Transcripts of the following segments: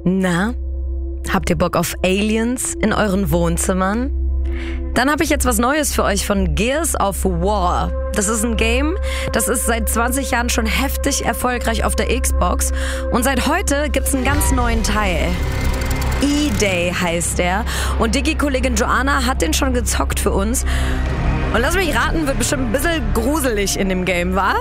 Na, habt ihr Bock auf Aliens in euren Wohnzimmern? Dann habe ich jetzt was Neues für euch von Gears of War. Das ist ein Game, das ist seit 20 Jahren schon heftig erfolgreich auf der Xbox. Und seit heute gibt's einen ganz neuen Teil. E-Day heißt der. Und Digi-Kollegin Joanna hat den schon gezockt für uns. Und lass mich raten, wird bestimmt ein bisschen gruselig in dem Game, wa?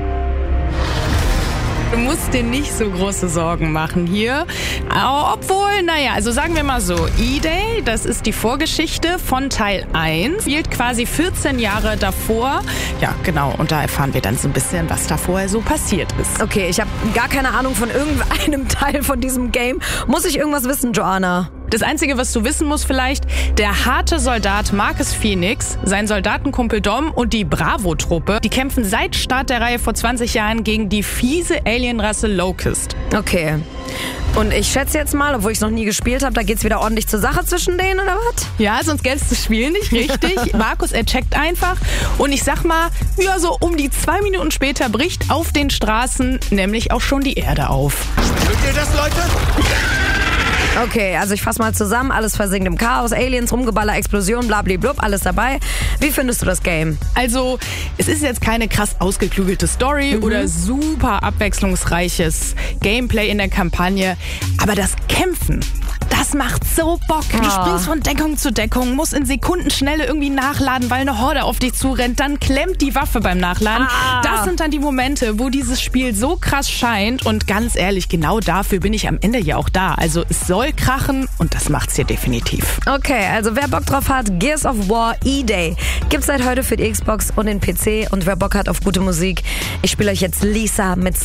Du musst dir nicht so große Sorgen machen hier. Obwohl, also sagen wir mal so, E-Day, das ist die Vorgeschichte von Teil 1, spielt quasi 14 Jahre davor. Ja, genau, und da erfahren wir dann so ein bisschen, was da vorher so passiert ist. Okay, ich habe gar keine Ahnung von irgendeinem Teil von diesem Game. Muss ich irgendwas wissen, Joanna? Das Einzige, was du wissen musst vielleicht, der harte Soldat Marcus Phoenix, sein Soldatenkumpel Dom und die Bravo-Truppe, die kämpfen seit Start der Reihe vor 20 Jahren gegen die fiese Alienrasse Locust. Okay. Und ich schätze jetzt mal, obwohl ich es noch nie gespielt habe, da geht's wieder ordentlich zur Sache zwischen denen, oder was? Ja, sonst gäbe es das Spiel nicht, richtig. Markus, er checkt einfach. Und ich sag mal, ja, so um die 2 Minuten später bricht auf den Straßen nämlich auch schon die Erde auf. Hört ihr das, Leute? Okay, also ich fasse mal zusammen, alles versinkt im Chaos, Aliens, Rumgeballer, Explosion, blablablub, alles dabei. Wie findest du das Game? Also, es ist jetzt keine krass ausgeklügelte Story oder super abwechslungsreiches Gameplay in der Kampagne, aber das Kämpfen, das macht so Bock. Du springst von Deckung zu Deckung, musst in Sekundenschnelle irgendwie nachladen, weil eine Horde auf dich zurennt, dann klemmt die Waffe beim Nachladen. Das sind dann die Momente, wo dieses Spiel so krass scheint und ganz ehrlich, genau dafür bin ich am Ende ja auch da. Also es soll krachen und das macht's hier definitiv. Okay, also wer Bock drauf hat, Gears of War E-Day gibt's seit heute für die Xbox und den PC und wer Bock hat auf gute Musik, ich spiele euch jetzt Lisa mit